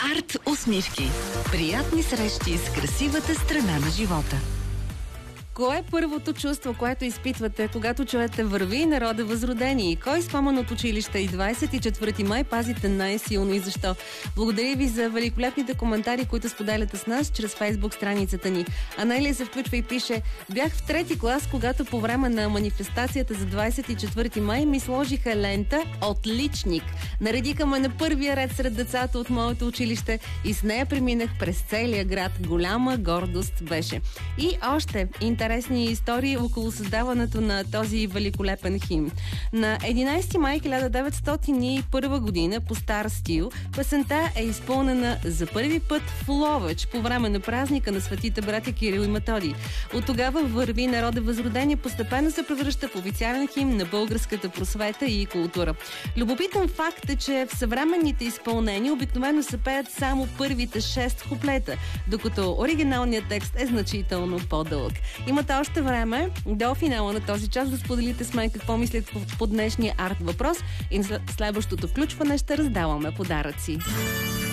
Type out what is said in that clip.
Арт усмивки. Приятни срещи с красивата страна на живота. Кое е първото чувство, което изпитвате, когато чуете "Върви, народа възродени"? Кой спомен от училище и 24 май пазите най-силно и защо? Благодаря ви за великолепните коментари, които споделяте с нас чрез Фейсбук страницата ни. Анелия се включва и пише: "Бях в трети клас, когато по време на манифестацията за 24 май ми сложиха лента отличник. Наредиха ме на първия ред сред децата от моето училище и с нея преминах през целия град. Голяма гордост беше." И още интересни истории около създаването на този великолепен химн. На 11 май 1901 година по стар стил песента е изпълнена за първи път в Ловеч по време на празника на светите братя Кирил и Методий. От тогава "Върви, народа възродени" постепенно се превръща в официален химн на българската просвета и култура. Любопитен факт е, че в съвременните изпълнения обикновено се пеят само първите 6 куплета, докато оригиналният текст е значително по-дълъг. Имате още време до финала на този час да споделите с мен какво мислите по днешния арт въпрос и на следващото включване ще раздаваме подаръци.